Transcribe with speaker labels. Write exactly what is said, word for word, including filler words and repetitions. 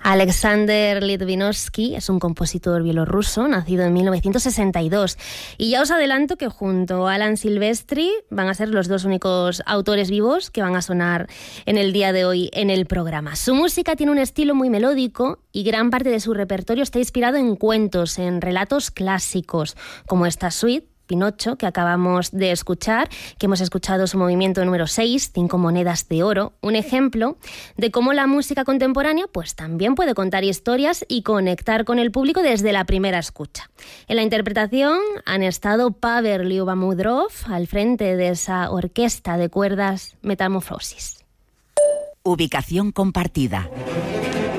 Speaker 1: Alexander Litvinovsky es un compositor bielorruso nacido en mil novecientos sesenta y dos y ya os adelanto que junto a Alan Silvestri van a ser los dos únicos autores vivos que van a sonar en el día de hoy en el programa. Su música tiene un estilo muy melódico y gran parte de su repertorio está inspirado en cuentos, en relatos clásicos, como esta suite Pinocho, que acabamos de escuchar, que hemos escuchado su movimiento número seis, Cinco monedas de oro, un ejemplo de cómo la música contemporánea pues también puede contar historias y conectar con el público desde la primera escucha. En la interpretación han estado Pavel Lyubomudrov al frente de esa orquesta de cuerdas Metamorfosis.
Speaker 2: Ubicación compartida.